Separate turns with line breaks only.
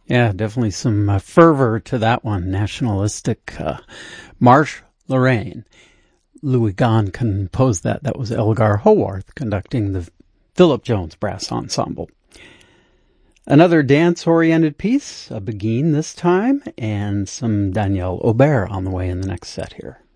Yeah, definitely some fervor to that one. Nationalistic. Marsh Lorraine. Louis Gahn composed that. That was Elgar Howarth conducting the Philip Jones Brass Ensemble. Another dance-oriented piece, a Beguine this time, and some Danielle Aubert on the way in the next set here.